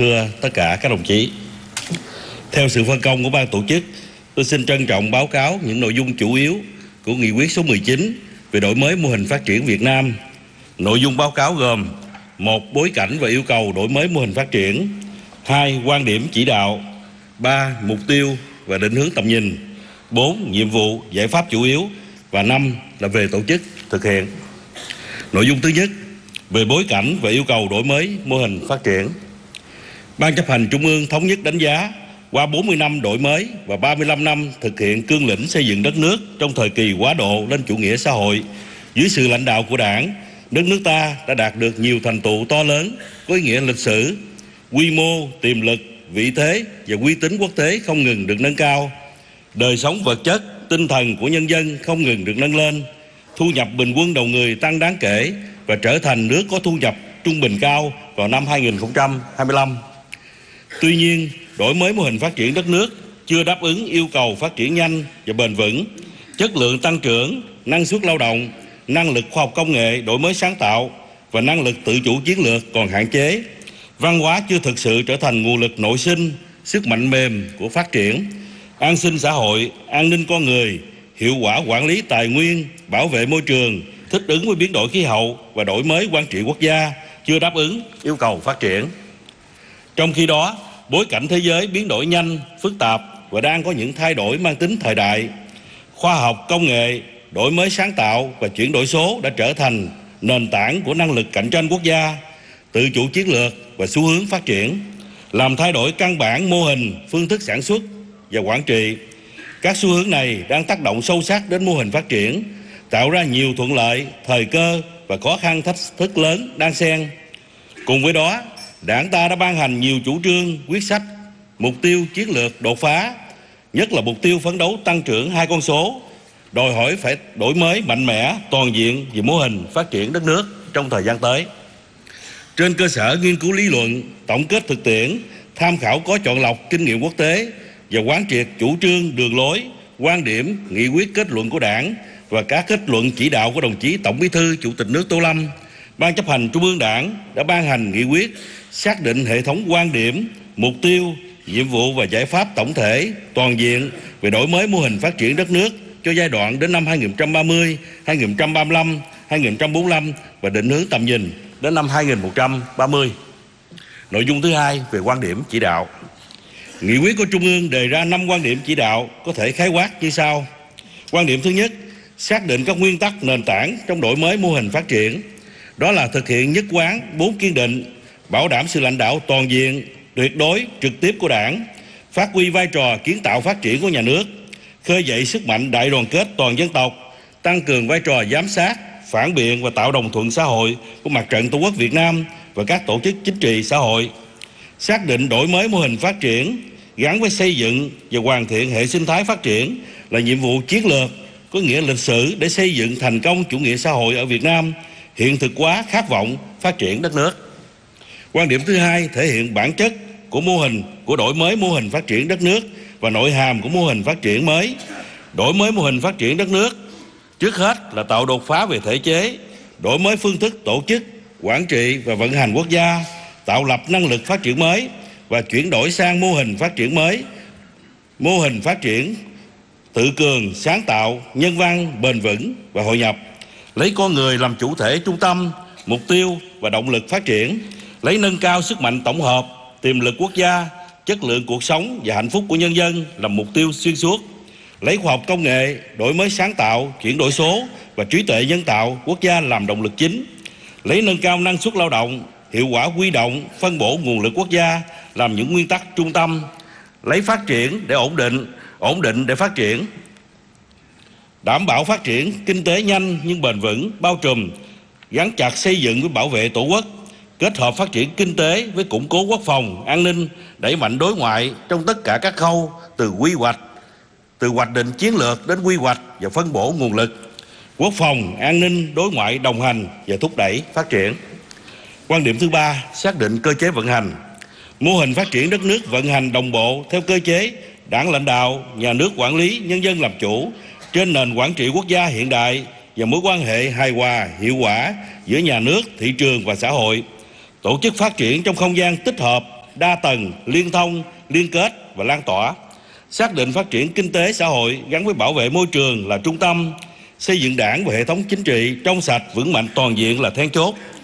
thưa tất cả các đồng chí, theo sự phân công của ban tổ chức, tôi xin trân trọng báo cáo những nội dung chủ yếu của nghị quyết số 19 về đổi mới mô hình phát triển Việt Nam. Nội dung báo cáo gồm: 1. Bối cảnh và yêu cầu đổi mới mô hình phát triển. 2. Quan điểm chỉ đạo. 3. Mục tiêu và định hướng tầm nhìn. 4. Nhiệm vụ, giải pháp chủ yếu. Và 5 là về tổ chức thực hiện. Nội dung thứ nhất, về bối cảnh và yêu cầu đổi mới mô hình phát triển. Ban chấp hành Trung ương thống nhất đánh giá qua 40 năm đổi mới và 35 năm thực hiện cương lĩnh xây dựng đất nước trong thời kỳ quá độ lên chủ nghĩa xã hội, dưới sự lãnh đạo của Đảng, đất nước ta đã đạt được nhiều thành tựu to lớn có ý nghĩa lịch sử, quy mô, tiềm lực, vị thế và uy tín quốc tế không ngừng được nâng cao. Đời sống vật chất, tinh thần của nhân dân không ngừng được nâng lên, thu nhập bình quân đầu người tăng đáng kể và trở thành nước có thu nhập trung bình cao vào năm 2025. Tuy nhiên, đổi mới mô hình phát triển đất nước chưa đáp ứng yêu cầu phát triển nhanh và bền vững, chất lượng tăng trưởng, năng suất lao động, năng lực khoa học công nghệ, đổi mới sáng tạo và năng lực tự chủ chiến lược còn hạn chế. Văn hóa chưa thực sự trở thành nguồn lực nội sinh, sức mạnh mềm của phát triển. An sinh xã hội, an ninh con người, hiệu quả quản lý tài nguyên, bảo vệ môi trường, thích ứng với biến đổi khí hậu và đổi mới quản trị quốc gia chưa đáp ứng yêu cầu phát triển. Trong khi đó, bối cảnh thế giới biến đổi nhanh, phức tạp và đang có những thay đổi mang tính thời đại. Khoa học, công nghệ, đổi mới sáng tạo và chuyển đổi số đã trở thành nền tảng của năng lực cạnh tranh quốc gia, tự chủ chiến lược và xu hướng phát triển, làm thay đổi căn bản mô hình, phương thức sản xuất và quản trị. Các xu hướng này đang tác động sâu sắc đến mô hình phát triển, tạo ra nhiều thuận lợi, thời cơ và khó khăn thách thức lớn đan xen. Cùng với đó, Đảng ta đã ban hành nhiều chủ trương, quyết sách, mục tiêu chiến lược đột phá, nhất là mục tiêu phấn đấu tăng trưởng 2 con số, đòi hỏi phải đổi mới mạnh mẽ, toàn diện về mô hình phát triển đất nước trong thời gian tới. Trên cơ sở nghiên cứu lý luận, tổng kết thực tiễn, tham khảo có chọn lọc kinh nghiệm quốc tế và quán triệt chủ trương, đường lối, quan điểm, nghị quyết kết luận của Đảng và các kết luận chỉ đạo của đồng chí Tổng Bí thư Chủ tịch nước Tô Lâm, Ban chấp hành Trung ương Đảng đã ban hành nghị quyết xác định hệ thống quan điểm, mục tiêu, nhiệm vụ và giải pháp tổng thể, toàn diện về đổi mới mô hình phát triển đất nước cho giai đoạn đến năm 2030, 2035, 2045 và định hướng tầm nhìn đến năm 2130. Nội dung thứ hai về quan điểm chỉ đạo. Nghị quyết của Trung ương đề ra 5 quan điểm chỉ đạo có thể khái quát như sau. Quan điểm thứ nhất, xác định các nguyên tắc nền tảng trong đổi mới mô hình phát triển. Đó là thực hiện nhất quán 4 kiên định, bảo đảm sự lãnh đạo toàn diện, tuyệt đối, trực tiếp của Đảng, phát huy vai trò kiến tạo phát triển của nhà nước, khơi dậy sức mạnh đại đoàn kết toàn dân tộc, tăng cường vai trò giám sát, phản biện và tạo đồng thuận xã hội của Mặt trận Tổ quốc Việt Nam và các tổ chức chính trị xã hội. Xác định đổi mới mô hình phát triển gắn với xây dựng và hoàn thiện hệ sinh thái phát triển là nhiệm vụ chiến lược có nghĩa lịch sử để xây dựng thành công chủ nghĩa xã hội ở Việt Nam, hiện thực hóa khát vọng phát triển đất nước. Quan điểm thứ hai thể hiện bản chất của mô hình của đổi mới mô hình phát triển đất nước và nội hàm của mô hình phát triển mới. Đổi mới mô hình phát triển đất nước trước hết là tạo đột phá về thể chế, đổi mới phương thức tổ chức, quản trị và vận hành quốc gia, tạo lập năng lực phát triển mới và chuyển đổi sang mô hình phát triển mới. Mô hình phát triển tự cường, sáng tạo, nhân văn, bền vững và hội nhập. Lấy con người làm chủ thể trung tâm, mục tiêu và động lực phát triển. Lấy nâng cao sức mạnh tổng hợp, tiềm lực quốc gia, chất lượng cuộc sống và hạnh phúc của nhân dân làm mục tiêu xuyên suốt. Lấy khoa học công nghệ, đổi mới sáng tạo, chuyển đổi số và trí tuệ nhân tạo quốc gia làm động lực chính. Lấy nâng cao năng suất lao động, hiệu quả huy động, phân bổ nguồn lực quốc gia làm những nguyên tắc trung tâm. Lấy phát triển để ổn định để phát triển. Đảm bảo phát triển kinh tế nhanh nhưng bền vững, bao trùm, gắn chặt xây dựng với bảo vệ Tổ quốc, kết hợp phát triển kinh tế với củng cố quốc phòng, an ninh, đẩy mạnh đối ngoại trong tất cả các khâu từ hoạch định chiến lược đến quy hoạch và phân bổ nguồn lực. Quốc phòng, an ninh, đối ngoại đồng hành và thúc đẩy phát triển. Quan điểm thứ ba, xác định cơ chế vận hành. Mô hình phát triển đất nước vận hành đồng bộ theo cơ chế Đảng lãnh đạo, nhà nước quản lý, nhân dân làm chủ trên nền quản trị quốc gia hiện đại và mối quan hệ hài hòa, hiệu quả giữa nhà nước, thị trường và xã hội. Tổ chức phát triển trong không gian tích hợp, đa tầng, liên thông, liên kết và lan tỏa. Xác định phát triển kinh tế xã hội gắn với bảo vệ môi trường là trung tâm, xây dựng đảng và hệ thống chính trị trong sạch, vững mạnh, toàn diện là then chốt.